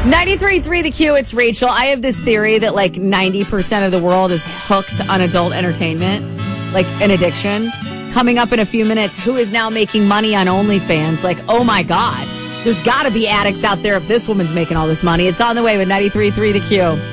93.3 The Q, it's Rachel. I have this theory that like 90% of the world is hooked on adult entertainment, like an addiction. Coming up in a few minutes, who is now making money on OnlyFans? Like, oh my God, there's got to be addicts out there if this woman's making all this money. It's on the way with 93.3 The Q.